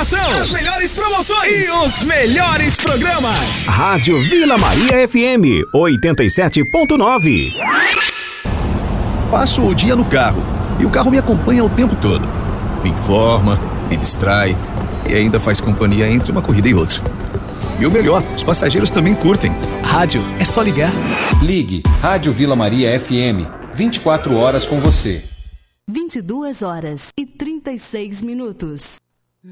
informação, as melhores promoções e os melhores programas. Rádio Vila Maria FM 87.9. Passo o dia no carro e o carro me acompanha o tempo todo. Me informa, me distrai e ainda faz companhia entre uma corrida e outra. E o melhor, os passageiros também curtem. Rádio, é só ligar. Ligue Rádio Vila Maria FM, 24 horas com você. 22 horas e 36 minutos.